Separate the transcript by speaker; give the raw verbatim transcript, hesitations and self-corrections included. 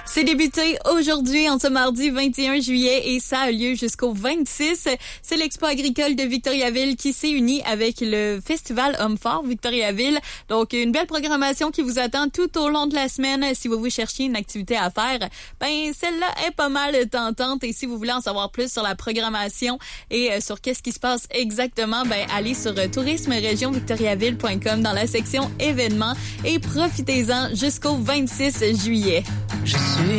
Speaker 1: C'est débuté aujourd'hui, en ce mardi vingt et un juillet, et ça a lieu jusqu'au vingt-six. C'est l'Expo agricole de Victoriaville qui s'est unie avec le Festival Homme Fort Victoriaville. Donc, une belle programmation qui vous attend tout au long de la semaine. Si vous vous cherchiez une activité à faire, ben celle-là est pas mal tentante. Et si vous voulez en savoir plus sur la programmation et euh, sur qu'est-ce qui se passe exactement, ben allez sur euh, tourisme région victoriaville point com dans la section événements et profitez-en jusqu'au vingt-six juillet.
Speaker 2: Je suis